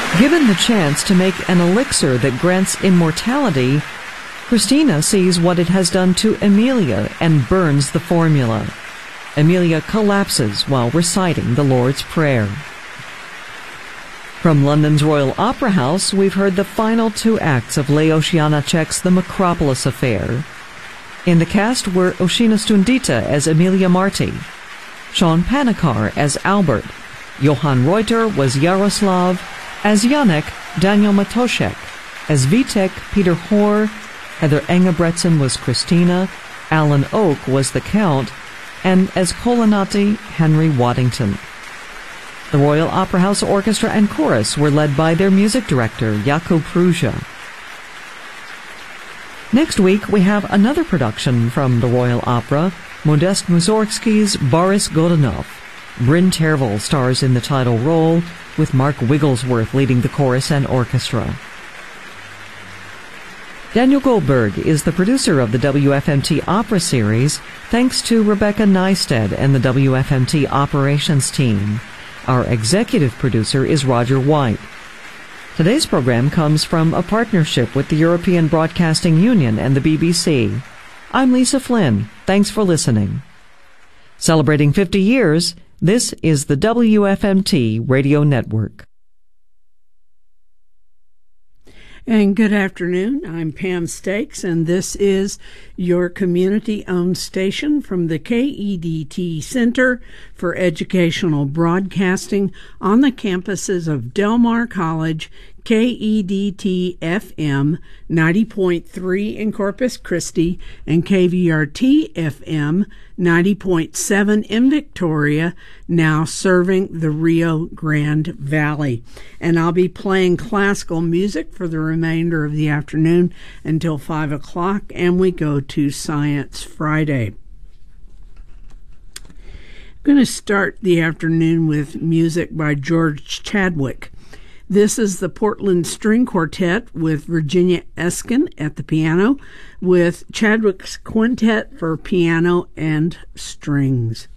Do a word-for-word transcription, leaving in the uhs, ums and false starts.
Given the chance to make an elixir that grants immortality, Christina sees what it has done to Emilia and burns the formula. Emilia collapses while reciting the Lord's Prayer. From London's Royal Opera House, we've heard the final two acts of Leos Janáček's The Macropolis Affair. In the cast were Oshina Stundita as Emilia Marti, Sean Panikar as Albert, Johann Reuter was Yaroslav, as Janek, Daniel Matoshek, as Vitek, Peter Hoare, Heather Engebretson was Christina, Alan Oak was the Count, and as Colonnati, Henry Waddington. The Royal Opera House Orchestra and Chorus were led by their music director, Jakub Prusa. Next week, we have another production from the Royal Opera, Modest Mussorgsky's Boris Godunov. Bryn Tervel stars in the title role, with Mark Wigglesworth leading the chorus and orchestra. Daniel Goldberg is the producer of the W F M T Opera Series, thanks to Rebecca Neisted and the W F M T operations team. Our executive producer is Roger White. Today's program comes from a partnership with the European Broadcasting Union and the B B C. I'm Lisa Flynn. Thanks for listening. Celebrating fifty years, this is the W F M T Radio Network. And good afternoon. I'm Pam Stakes, and this is your community-owned station from the K E D T Center for Educational Broadcasting on the campuses of Del Mar College, K E D T F M ninety point three in Corpus Christi, and K V R T F M ninety point seven in Victoria, now serving the Rio Grande Valley. And I'll be playing classical music for the remainder of the afternoon until five o'clock, and we go to Science Friday. I'm going to start the afternoon with music by George Chadwick. This is the Portland String Quartet with Virginia Eskin at the piano, with Chadwick's Quintet for piano and strings.